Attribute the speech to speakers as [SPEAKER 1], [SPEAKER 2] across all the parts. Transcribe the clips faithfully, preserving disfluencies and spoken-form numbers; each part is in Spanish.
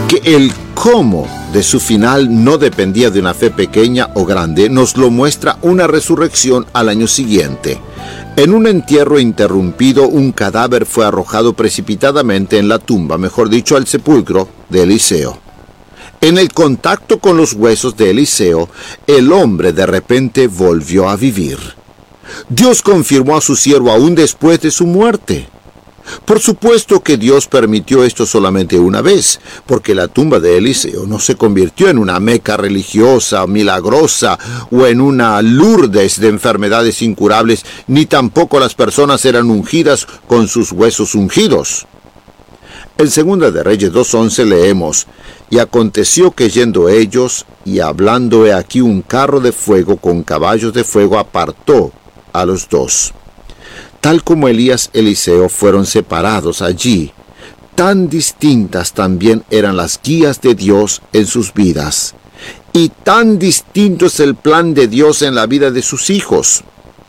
[SPEAKER 1] Que el cómo de su final no dependía de una fe pequeña o grande, nos lo muestra una resurrección al año siguiente. En un entierro interrumpido, un cadáver fue arrojado precipitadamente en la tumba, mejor dicho, al sepulcro de Eliseo. En el contacto con los huesos de Eliseo, el hombre de repente volvió a vivir. Dios confirmó a su siervo aún después de su muerte. Por supuesto que Dios permitió esto solamente una vez, porque la tumba de Eliseo no se convirtió en una meca religiosa, milagrosa, o en una Lourdes de enfermedades incurables, ni tampoco las personas eran ungidas con sus huesos ungidos. En Segunda de Reyes dos once leemos: y aconteció que yendo ellos, y hablando he aquí un carro de fuego con caballos de fuego, apartó a los dos. Tal como Elías y Eliseo fueron separados allí, tan distintas también eran las guías de Dios en sus vidas. Y tan distinto es el plan de Dios en la vida de sus hijos.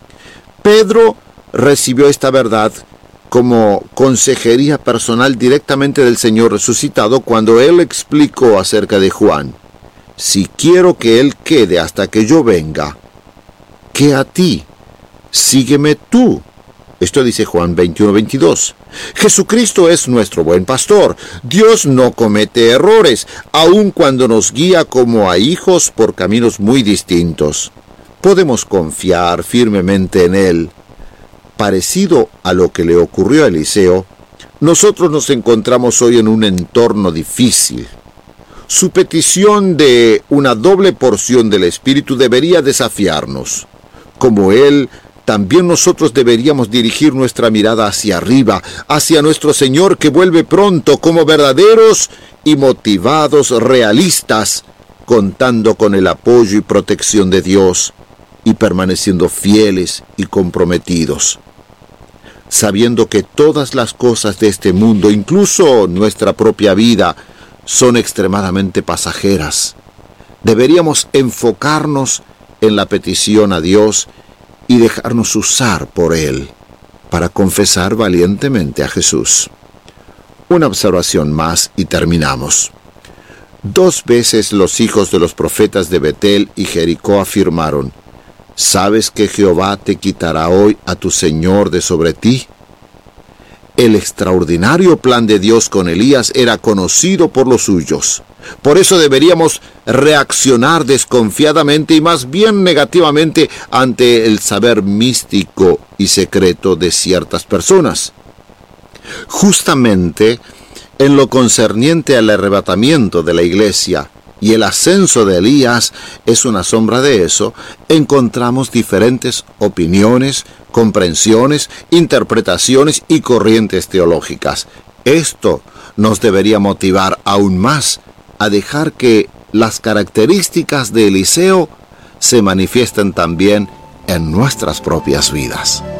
[SPEAKER 1] Pedro recibió esta verdad como consejería personal directamente del Señor resucitado cuando él explicó acerca de Juan: si quiero que él quede hasta que yo venga, ¿qué a ti? Sígueme tú. Esto dice Juan veintiuno veintidós. Jesucristo es nuestro buen pastor. Dios no comete errores, aun cuando nos guía como a hijos por caminos muy distintos. Podemos confiar firmemente en Él. Parecido a lo que le ocurrió a Eliseo, nosotros nos encontramos hoy en un entorno difícil. Su petición de una doble porción del Espíritu debería desafiarnos. Como Él, también nosotros deberíamos dirigir nuestra mirada hacia arriba, hacia nuestro Señor que vuelve pronto, como verdaderos y motivados realistas, contando con el apoyo y protección de Dios y permaneciendo fieles y comprometidos, sabiendo que todas las cosas de este mundo, incluso nuestra propia vida, son extremadamente pasajeras. Deberíamos enfocarnos en la petición a Dios y dejarnos usar por Él para confesar valientemente a Jesús. Una observación más y terminamos. Dos veces los hijos de los profetas de Betel y Jericó afirmaron: ¿sabes que Jehová te quitará hoy a tu señor de sobre ti? El extraordinario plan de Dios con Elías era conocido por los suyos. Por eso deberíamos reaccionar desconfiadamente y más bien negativamente ante el saber místico y secreto de ciertas personas. Justamente en lo concerniente al arrebatamiento de la iglesia y el ascenso de Elías es una sombra de eso, encontramos diferentes opiniones, comprensiones, interpretaciones y corrientes teológicas. Esto nos debería motivar aún más a dejar que las características de Eliseo se manifiesten también en nuestras propias vidas.